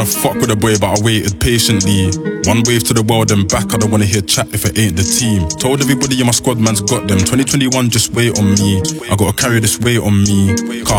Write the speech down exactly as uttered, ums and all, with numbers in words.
I fuck with a boy, but I waited patiently. One wave to the world and back, I don't wanna hear chat if it ain't the team. Told everybody in my squad man's got them. twenty twenty-one, just wait on me. I gotta carry this weight on me. Can't